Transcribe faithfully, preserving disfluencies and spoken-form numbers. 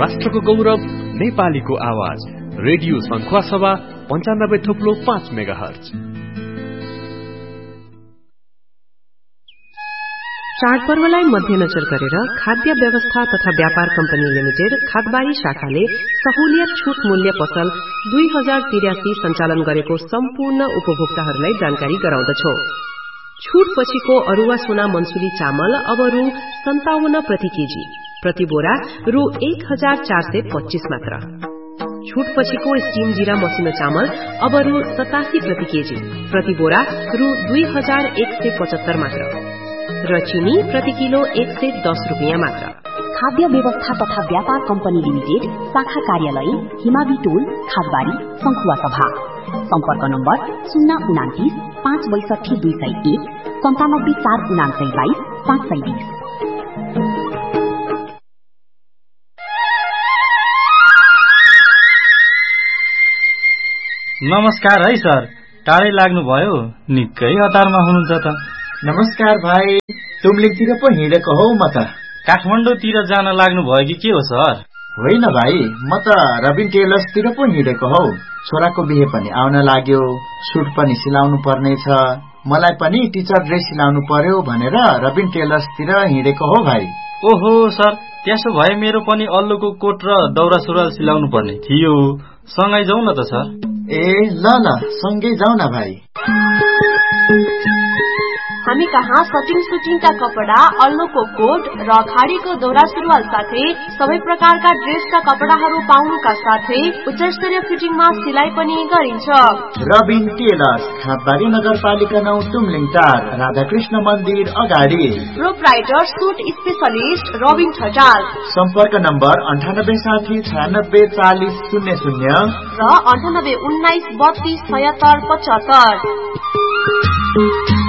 राष्ट्रको गौरव नेपालीको आवाज रेडियो सङ्खुवा सभा पञ्चानब्बे थोप्लो पाँच मेगा हर्ज। चाडपर्वलाई मध्यनजर गरेर खाद्य व्यवस्था तथा व्यापार कम्पनी लिमिटेड खादबारी शाखाले सहुलियत छूट मूल्य पसल दुई हजार तिरासी सञ्चालन गरेको सम्पूर्ण उपभोक्ताहरूलाई जानकारी गराउँदछौ। छूट पछिको अरुवा सोना मन्सुरी चामल अब रु सन्ताउन्न प्रति केजी, प्रति बोरा रु एक हजार चार सय पच्चीस मात्र। छूट पछिको स्टीम जीरा मसिनो चामल अब रु सतासी प्रति केजी, प्रति बोरा रु दुई हजार एक सय पचहत्तर मात्र र चिनी प्रति किलो एक सय दस रुपियाँ मात्र। खाद्य व्यवस्था तथा व्यापार कम्पनी लिमिटेड शाखा कार्यालय हिमावी टोल खादबारी सङ्खुवा सभा। सम्पर्क नम्बर शून्य उनातिस पाँच बैसठी दुई सय एक सन्तानब्बे चार उनासय बाइस पाँच सय बीस। नमस्कार है सर, टाढै लाग्नुभयो, निकै हतारमा हुनुहुन्छ त। नमस्कार भाइ, तुमलिङतिर पो हिँडेको हौ म त। काठमाडौँतिर जान लाग्नु भयो कि के हो सर? होइन भाइ, म त रबिन टेलर्सतिर पो हिँडेको हौ। छोराको बिहे पनि आउन लाग्यो, सुट पनि सिलाउनु पर्ने छ, मलाई पनि टिचर ड्रेस सिलाउनु पर्यो भनेर रबिन टेलर्सतिर हिँडेको हो भाइ। ओहो सर, त्यसो भए मेरो पनि अल्लुको कोट र दौरा सुरुवाल सिलाउनु पर्ने थियो, सँगै जाउँ न त सर। ए ल ल, सँगै जाउँ न भाइ। हामी कहाँ सटिङ सुटिङका कपडा, अल्लोको कोट र खाडीको दौरा सुरुवाल साथै सबै प्रकारका ड्रेसका कपडाहरू पाउनुका साथै उच्चस्तरीय फिटिङमा सिलाइ पनि गरिन्छ। रबिन टेलर्स, खादबारी नगरपालिका नौ, तुमलिङ टार, राधाकृष्ण मन्दिर अगाडि। Proprietor suit specialist Rabin Thatal. सम्पर्क नम्बर अन्ठानब्बे साठी छयानब्बे चालिस शून्य शून्य र अन्ठानब्बे उन्नाइस बत्तीस छयत्तर पचहत्तर।